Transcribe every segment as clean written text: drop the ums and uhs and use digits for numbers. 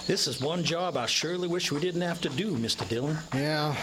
This is one job I surely wish we didn't have to do, Mr. Dillon. Yeah.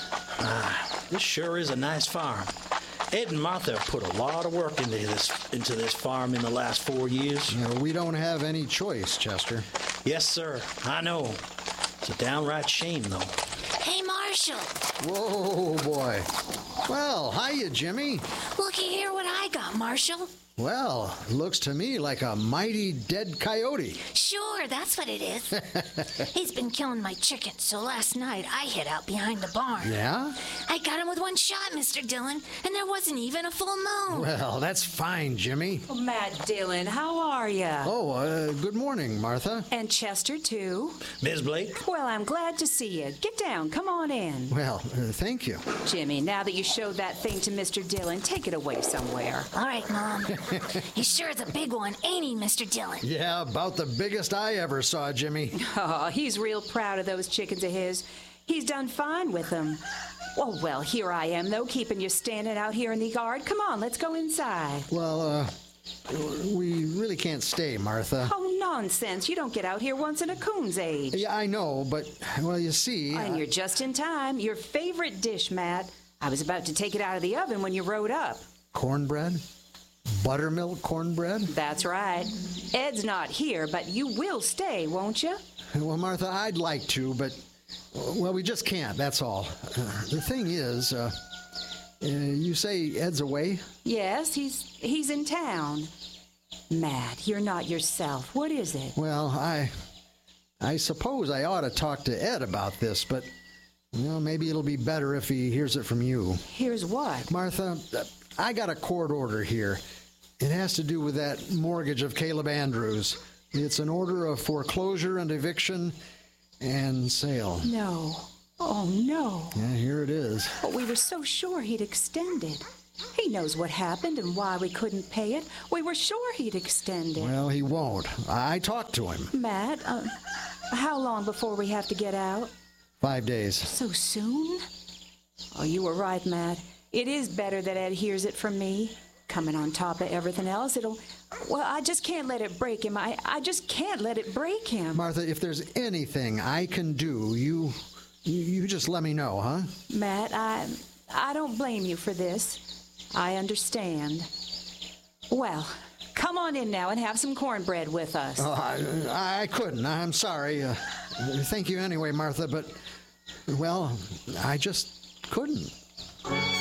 This sure is a nice farm. Ed and Martha have put a lot of work into this farm in the last 4 years. We don't have any choice, Chester. Yes, sir. I know. It's a downright shame, though. Hey, Marshall. Whoa, boy. Well, hiya, Jimmy. Looky here what I got, Marshall. Well, looks to me like a mighty dead coyote. Sure, that's what it is. He's been killing my chickens, so last night I hid out behind the barn. Yeah? I got him with one shot, Mr. Dillon, and there wasn't even a full moon. Well, that's fine, Jimmy. Oh, Matt Dillon, how are you? Oh, good morning, Martha. And Chester, too. Ms. Blake? Well, I'm glad to see you. Get down. Come on in. Well, thank you. Jimmy, now that you showed that thing to Mr. Dillon, take it away somewhere. All right, Mom. He sure is a big one, ain't he, Mr. Dillon? Yeah, about the biggest I ever saw, Jimmy. Oh, he's real proud of those chickens of his. He's done fine with them. Oh, well, here I am, though, keeping you standing out here in the yard. Come on, let's go inside. Well, we really can't stay, Martha. Oh, nonsense. You don't get out here once in a coon's age. Yeah, I know, but, well, you see... And you're just in time. Your favorite dish, Matt. I was about to take it out of the oven when you rode up. Cornbread? Buttermilk cornbread? That's right. Ed's not here, but you will stay, won't you? Well, Martha, I'd like to, but, well, we just can't, that's all. The thing is, you say Ed's away? Yes, he's in town. Matt, you're not yourself. What is it? Well, I suppose I ought to talk to Ed about this, but, maybe it'll be better if he hears it from you. Here's what? Martha, I got a court order here. It has to do with that mortgage of Caleb Andrews. It's an order of foreclosure and eviction and sale. No. Oh, no. Yeah, here it is. But we were so sure he'd extend it. He knows what happened and why we couldn't pay it. We were sure he'd extend it. Well, he won't. I talked to him. Matt, how long before we have to get out? 5 days. So soon? Oh, you were right, Matt. It is better that Ed hears it from me. Coming on top of everything else, well, I just can't let it break him. I just can't let it break him. Martha, if there's anything I can do, you just let me know, huh? Matt, I don't blame you for this. I understand. Well, come on in now and have some cornbread with us. Oh, I couldn't. I'm sorry. Thank you anyway, Martha, but, well, I just couldn't.